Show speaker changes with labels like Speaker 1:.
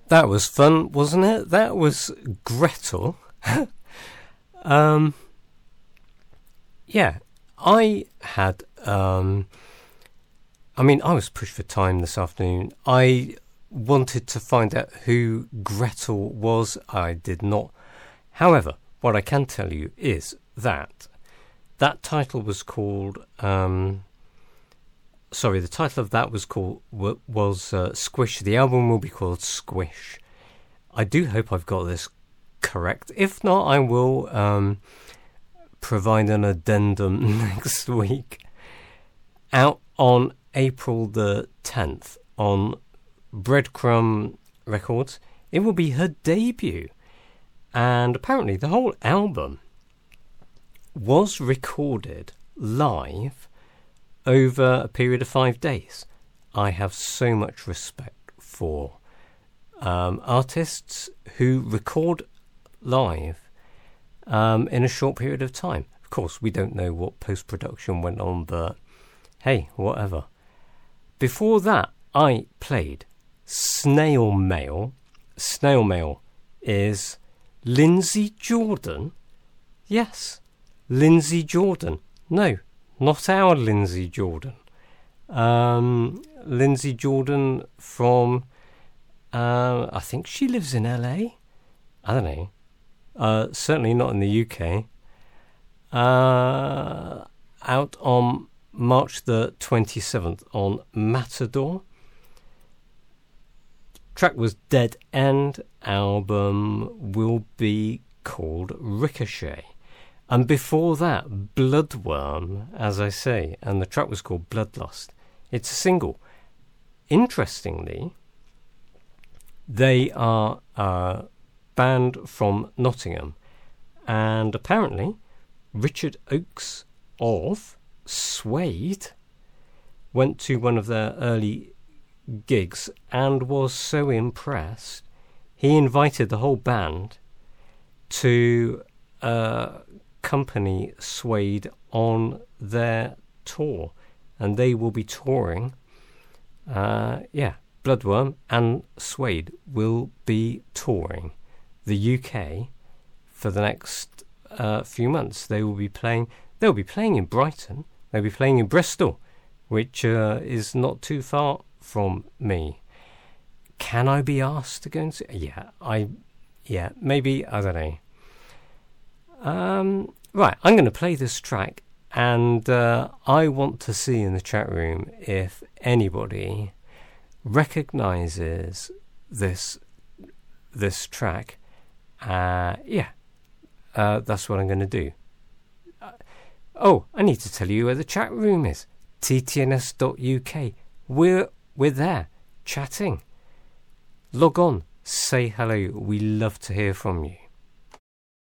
Speaker 1: That was fun, wasn't it? That was Gretel. Yeah, I had... I was pushed for time this afternoon. I wanted to find out who Gretel was. I did not. However, what I can tell you is that title was called... the title of that was Squish. The album will be called Squish. I do hope I've got this correct. If not, I will provide an addendum next week. Out on April the 10th on Breadcrumb Records. It will be her debut. And apparently the whole album was recorded live over a period of 5 days. I have so much respect for artists who record live in a short period of time. Of course, we don't know what post-production went on, but hey, whatever. Before that, I played Snail Mail. Snail Mail is Lindsay Jordan. Yes, Lindsay Jordan. No, not our Lindsay Jordan. Lindsay Jordan from, I think she lives in LA. I don't know. Certainly not in the UK. Out on March the 27th on Matador. Track was Dead End. Album will be called Ricochet. And before that, Bloodworm, as I say, and the track was called Bloodlust. It's a single. Interestingly, they are a band from Nottingham, and apparently Richard Oakes of Suede went to one of their early gigs and was so impressed he invited the whole band to accompany Suede on their tour, and they will be touring. Bloodworm and Suede will be touring the UK for the next few months. They'll be playing in Brighton. They'll be playing in Bristol, which is not too far from me. Can I be asked to go and see? Maybe, I don't know. Right, I'm going to play this track, and I want to see in the chat room if anybody recognises this track. That's what I'm going to do. I need to tell you where the chat room is. ttns.uk. We're there, chatting. Log on, say hello. We love to hear from you.